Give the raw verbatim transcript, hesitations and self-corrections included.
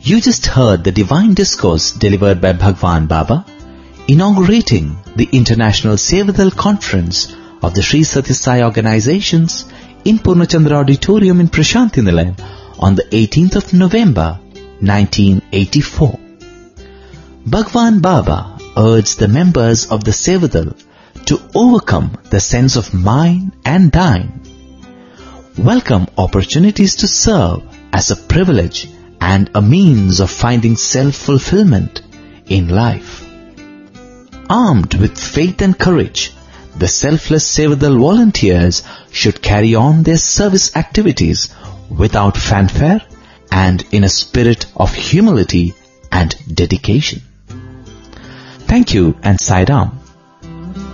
You just heard the divine discourse delivered by Bhagwan Baba, inaugurating the International Sevadal Conference of the Sri Sathya Sai Organizations in Purnachandra Auditorium in Prashanti Nilayam on the eighteenth of November nineteen eighty-four. Bhagwan Baba urged the members of the Sevadal to overcome the sense of mine and thine, welcome opportunities to serve as a privilege and a means of finding self-fulfillment in life. Armed with faith and courage, the selfless Sevadal volunteers should carry on their service activities without fanfare and in a spirit of humility and dedication. Thank you and Sai Ram.